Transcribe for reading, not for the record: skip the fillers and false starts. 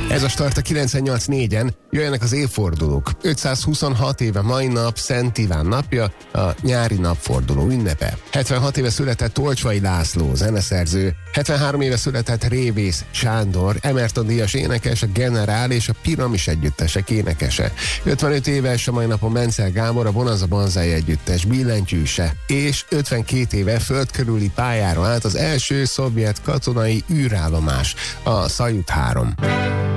Ez a start a 98.4-en, jöjjenek az évfordulók. 526 éve mai nap Szent Iván napja, a nyári napforduló ünnepe. 76 éve született Tolcsvai László, zeneszerző. 73 éve született Révész Sándor, Emerton díjas énekes, a Generál és a Piramis együttesek énekese. 55 éves a mai napon Menzel Gábor, a Bonanza Banzai együttes billentyűse, és 52 éve földkörüli pályára állt az első szovjet katonai űrállomás, a Szajut 3.